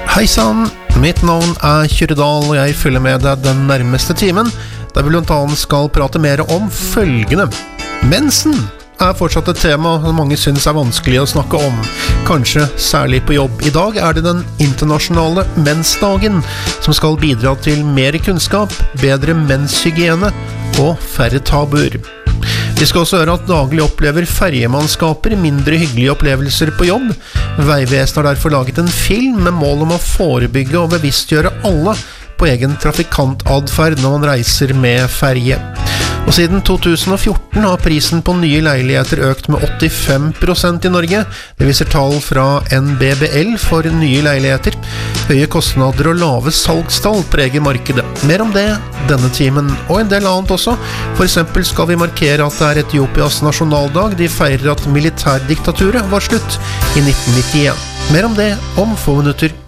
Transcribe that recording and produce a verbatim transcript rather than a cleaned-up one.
Hei sann, mitt navn er Kyrredal, og jeg følger med deg den nærmeste timen, der vi blant annet skal prate mer om følgende. Mensen er fortsatt et tema som mange synes er vanskelig å snakke om, kanskje særlig på jobb. I dag er det den internasjonale mensdagen, som skal bidra til mer kunnskap, bedre menshygiene og færre tabuer. Vi skal også høre at daglig opplever fergemannskaper mindre hyggelige opplevelser på jobb. Veivesenet har derfor laget en film med mål om å forebygge og bevisstgjøre alle på egen trafikantadferd når man reiser med ferge. Og siden to tusen og fjorten har prisen på nye leiligheter økt med åttifem prosent i Norge. Det viser tall fra N B B L for nye leiligheter. Høye kostnader og lave salgstall preger markedet. Mer om det denne timen, og en del annet også. For eksempel skal vi markere at det er Etiopias nasjonaldag. De feirer at militærdiktaturet var slutt i nitten nittien. Mer om det om få minutter.